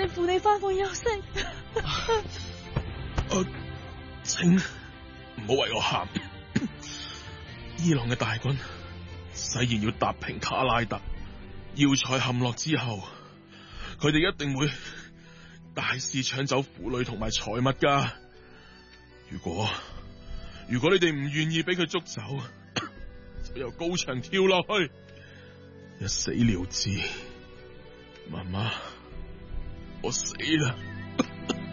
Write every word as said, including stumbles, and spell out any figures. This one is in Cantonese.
扶你翻房休息。 啊，請唔好為我喊。伊朗嘅大軍誓言要踏平卡拉特，要塞陷落之後，佢哋一定會大肆搶走婦女同埋財物噶。如果如果你哋唔願意俾佢捉走，就由高牆跳落去，一死了之。媽媽，我死啦！